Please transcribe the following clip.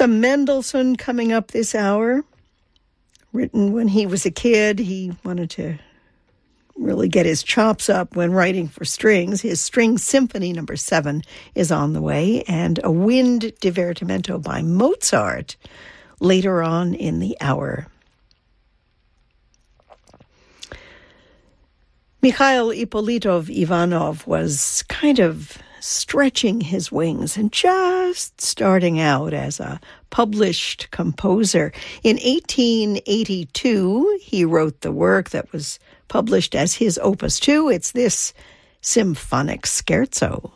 Some Mendelssohn coming up this hour. Written when he was a kid. He wanted to really get his chops up when writing for strings. His String Symphony No. 7 is on the way, and a Wind Divertimento by Mozart later on in the hour. Mikhail Ippolitov Ivanov was kind of stretching his wings and just starting out as a published composer. In 1882, he wrote the work that was published as his Opus 2. It's this symphonic scherzo.